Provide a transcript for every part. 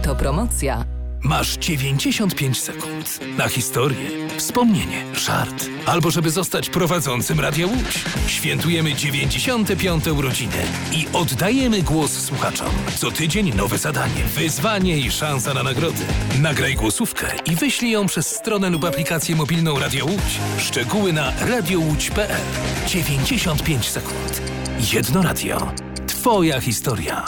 Autopromocja. Masz 95 sekund na historię, wspomnienie, żart, albo żeby zostać prowadzącym Radia Łódź. Świętujemy 95. urodziny i oddajemy głos słuchaczom. Co tydzień nowe zadanie, wyzwanie i szansa na nagrody. Nagraj głosówkę i wyślij ją przez stronę lub aplikację mobilną Radia Łódź. Szczegóły na radiołódź.pl. 95 sekund. Jedno radio. Twoja historia.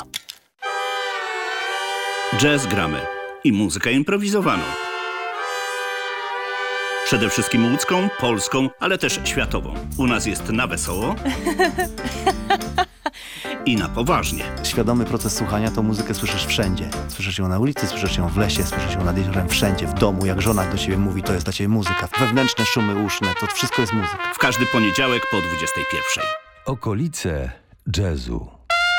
Jazz gramy i muzykę improwizowaną. Przede wszystkim łódzką, polską, ale też światową. U nas jest na wesoło i na poważnie. Świadomy proces słuchania to muzykę słyszysz wszędzie. Słyszysz ją na ulicy, słyszysz ją w lesie, słyszysz ją nad jeziorem, wszędzie, w domu. Jak żona do ciebie mówi, to jest dla ciebie muzyka. Wewnętrzne szumy uszne, to wszystko jest muzyka. W każdy poniedziałek po 21:00. Okolice jazzu.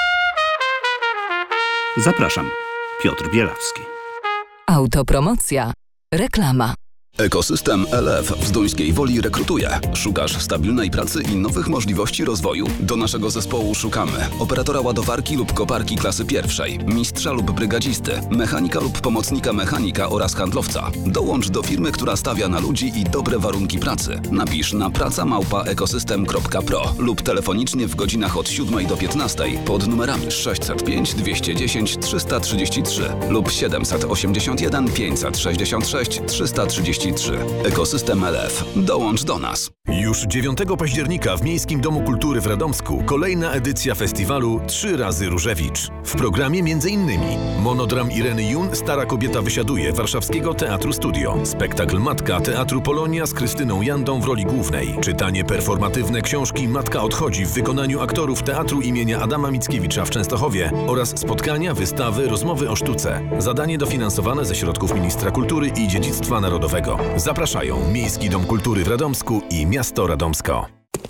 Zapraszam, Piotr Bielawski. Autopromocja. Reklama. Ekosystem LF w Zduńskiej Woli rekrutuje. Szukasz stabilnej pracy i nowych możliwości rozwoju? Do naszego zespołu szukamy operatora ładowarki lub koparki klasy pierwszej, mistrza lub brygadzisty, mechanika lub pomocnika mechanika oraz handlowca. Dołącz do firmy, która stawia na ludzi i dobre warunki pracy. Napisz na praca@ekosystem.pro lub telefonicznie w godzinach od 7 do 15 pod numerami 605 210 333 lub 781 566 333. Ekosystem LF. Dołącz do nas. Już 9 października w Miejskim Domu Kultury w Radomsku kolejna edycja festiwalu 3 razy Różewicz. W programie m.in. monodram Ireny Jun Stara kobieta wysiaduje Warszawskiego Teatru Studio, spektakl Matka Teatru Polonia z Krystyną Jandą w roli głównej, czytanie performatywne książki Matka odchodzi w wykonaniu aktorów Teatru imienia Adama Mickiewicza w Częstochowie oraz spotkania, wystawy, rozmowy o sztuce. Zadanie dofinansowane ze środków Ministra Kultury i Dziedzictwa Narodowego. Zapraszają Miejski Dom Kultury w Radomsku i Miasto Radomsko.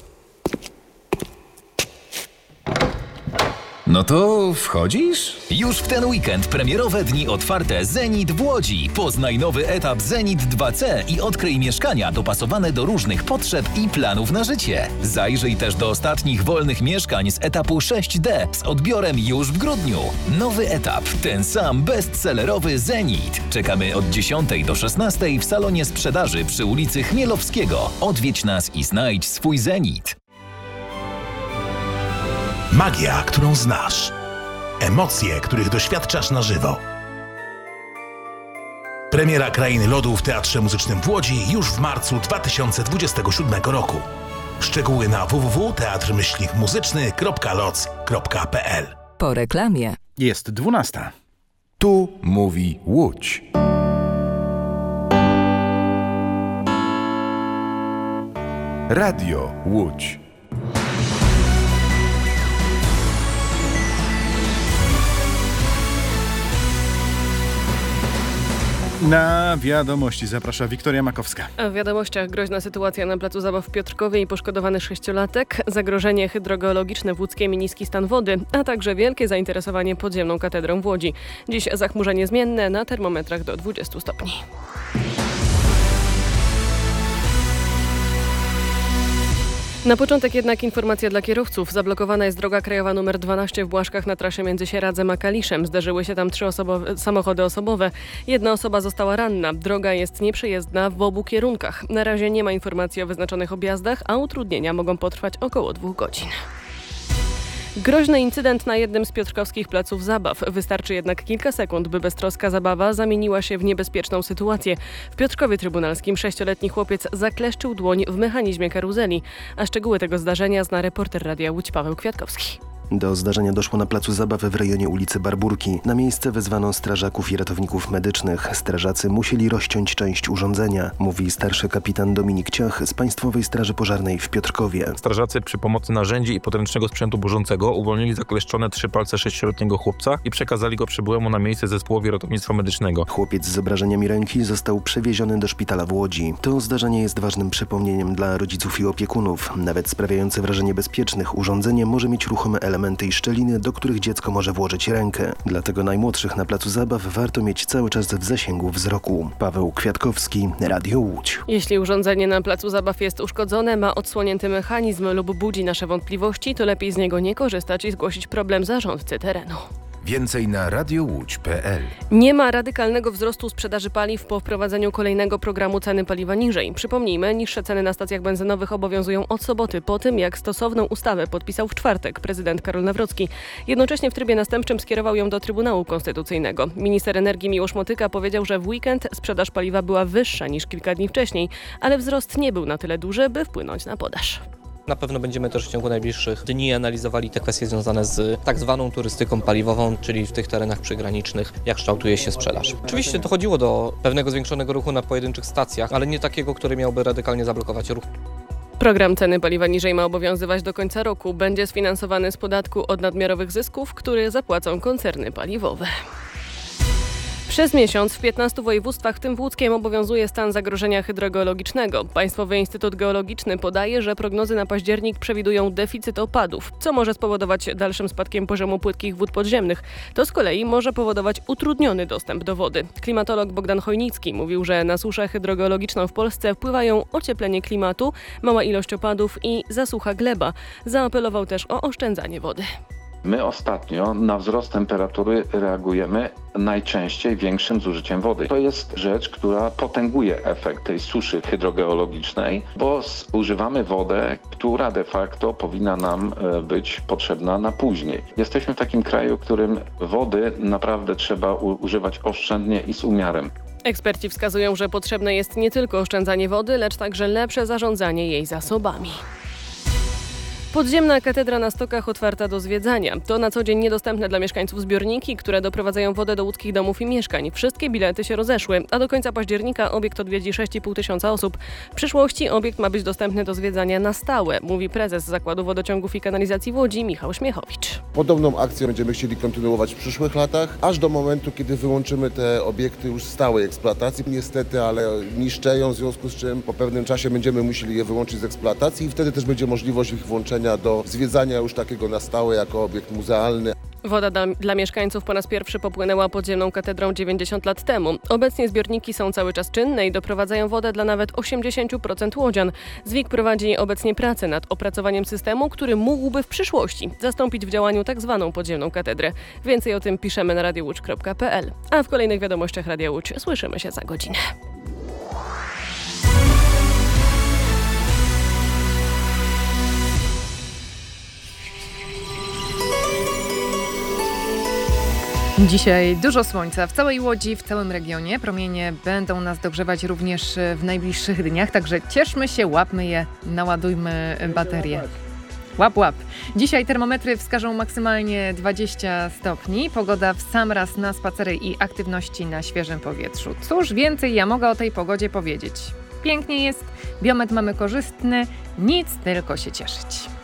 No to wchodzisz? Już w ten weekend premierowe dni otwarte Zenit w Łodzi. Poznaj nowy etap Zenit 2C i odkryj mieszkania dopasowane do różnych potrzeb i planów na życie. Zajrzyj też do ostatnich wolnych mieszkań z etapu 6D z odbiorem już w grudniu. Nowy etap, ten sam bestsellerowy Zenit. Czekamy od 10 do 16 w salonie sprzedaży przy ulicy Chmielowskiego. Odwiedź nas i znajdź swój Zenit. Magia, którą znasz. Emocje, których doświadczasz na żywo. Premiera Krainy Lodu w Teatrze Muzycznym w Łodzi już w marcu 2027 roku. Szczegóły na www.teatr-muzyczny.loc.pl. Po reklamie. Jest 12:00. Tu mówi Łódź. Radio Łódź. Na wiadomości zaprasza Wiktoria Makowska. A w wiadomościach groźna sytuacja na placu zabaw w Piotrkowie i poszkodowany 6-latek, zagrożenie hydrogeologiczne w Łódzkiem i niski stan wody, a także wielkie zainteresowanie podziemną katedrą w Łodzi. Dziś zachmurzenie zmienne na termometrach do 20 stopni. Na początek jednak informacja dla kierowców. Zablokowana jest droga krajowa nr 12 w Błaszkach na trasie między Sieradzem a Kaliszem. Zderzyły się tam 3 samochody osobowe. Jedna osoba została ranna. Droga jest nieprzejezdna w obu kierunkach. Na razie nie ma informacji o wyznaczonych objazdach, a utrudnienia mogą potrwać około 2 godzin. Groźny incydent na jednym z piotrkowskich placów zabaw. Wystarczy jednak kilka sekund, by beztroska zabawa zamieniła się w niebezpieczną sytuację. W Piotrkowie Trybunalskim 6-letni chłopiec zakleszczył dłoń w mechanizmie karuzeli. A szczegóły tego zdarzenia zna reporter Radia Łódź Paweł Kwiatkowski. Do zdarzenia doszło na placu zabaw w rejonie ulicy Barburki. Na miejsce wezwano strażaków i ratowników medycznych. Strażacy musieli rozciąć część urządzenia, mówi starszy kapitan Dominik Ciach z Państwowej Straży Pożarnej w Piotrkowie. Strażacy przy pomocy narzędzi i podręcznego sprzętu burzącego uwolnili zakleszczone 3 palce 6-letniego chłopca i przekazali go przybyłemu na miejsce zespołowi ratownictwa medycznego. Chłopiec z obrażeniami ręki został przewieziony do szpitala w Łodzi. To zdarzenie jest ważnym przypomnieniem dla rodziców i opiekunów. Nawet sprawiające wrażenie bezpiecznych urządzenie może mieć ruchome elementy i szczeliny, do których dziecko może włożyć rękę. Dlatego najmłodszych na placu zabaw warto mieć cały czas w zasięgu wzroku. Paweł Kwiatkowski, Radio Łódź. Jeśli urządzenie na placu zabaw jest uszkodzone, ma odsłonięty mechanizm lub budzi nasze wątpliwości, to lepiej z niego nie korzystać i zgłosić problem zarządcy terenu. Więcej na radiołódź.pl. Nie ma radykalnego wzrostu sprzedaży paliw po wprowadzeniu kolejnego programu ceny paliwa niżej. Przypomnijmy, niższe ceny na stacjach benzynowych obowiązują od soboty, po tym jak stosowną ustawę podpisał w czwartek prezydent Karol Nawrocki. Jednocześnie w trybie następczym skierował ją do Trybunału Konstytucyjnego. Minister energii Miłosz Motyka powiedział, że w weekend sprzedaż paliwa była wyższa niż kilka dni wcześniej, ale wzrost nie był na tyle duży, by wpłynąć na podaż. Na pewno będziemy też w ciągu najbliższych dni analizowali te kwestie związane z tak zwaną turystyką paliwową, czyli w tych terenach przygranicznych, jak kształtuje się sprzedaż. Oczywiście dochodziło do pewnego zwiększonego ruchu na pojedynczych stacjach, ale nie takiego, który miałby radykalnie zablokować ruch. Program ceny paliwa niżej ma obowiązywać do końca roku. Będzie sfinansowany z podatku od nadmiarowych zysków, który zapłacą koncerny paliwowe. Przez miesiąc w 15 województwach, w tym w łódzkiem, obowiązuje stan zagrożenia hydrogeologicznego. Państwowy Instytut Geologiczny podaje, że prognozy na październik przewidują deficyt opadów, co może spowodować dalszym spadkiem poziomu płytkich wód podziemnych. To z kolei może powodować utrudniony dostęp do wody. Klimatolog Bogdan Chojnicki mówił, że na suszę hydrogeologiczną w Polsce wpływają ocieplenie klimatu, mała ilość opadów i zasucha gleba. Zaapelował też o oszczędzanie wody. My ostatnio na wzrost temperatury reagujemy najczęściej większym zużyciem wody. To jest rzecz, która potęguje efekt tej suszy hydrogeologicznej, bo używamy wodę, która de facto powinna nam być potrzebna na później. Jesteśmy w takim kraju, w którym wody naprawdę trzeba używać oszczędnie i z umiarem. Eksperci wskazują, że potrzebne jest nie tylko oszczędzanie wody, lecz także lepsze zarządzanie jej zasobami. Podziemna katedra na Stokach otwarta do zwiedzania. To na co dzień niedostępne dla mieszkańców zbiorniki, które doprowadzają wodę do łódzkich domów i mieszkań. Wszystkie bilety się rozeszły, a do końca października obiekt odwiedzi 6,5 tysiąca osób. W przyszłości obiekt ma być dostępny do zwiedzania na stałe, mówi prezes Zakładu Wodociągów i Kanalizacji w Łodzi Michał Śmiechowicz. Podobną akcję będziemy chcieli kontynuować w przyszłych latach, aż do momentu, kiedy wyłączymy te obiekty już z stałej eksploatacji. Niestety, ale niszczeją, w związku z czym po pewnym czasie będziemy musieli je wyłączyć z eksploatacji i wtedy też będzie możliwość ich włączenia do zwiedzania już takiego na stałe jako obiekt muzealny. Woda dla mieszkańców po raz pierwszy popłynęła podziemną katedrą 90 lat temu. Obecnie zbiorniki są cały czas czynne i doprowadzają wodę dla nawet 80% łodzian. ZWIG prowadzi obecnie pracę nad opracowaniem systemu, który mógłby w przyszłości zastąpić w działaniu tak zwaną podziemną katedrę. Więcej o tym piszemy na radiołódź.pl. A w kolejnych wiadomościach Radia Łódź słyszymy się za godzinę. Dzisiaj dużo słońca w całej Łodzi, w całym regionie. Promienie będą nas dogrzewać również w najbliższych dniach, także cieszmy się, łapmy je, naładujmy baterie. Łap, łap. Dzisiaj termometry wskażą maksymalnie 20 stopni. Pogoda w sam raz na spacery i aktywności na świeżym powietrzu. Cóż więcej ja mogę o tej pogodzie powiedzieć? Pięknie jest, biometr mamy korzystny, nic tylko się cieszyć.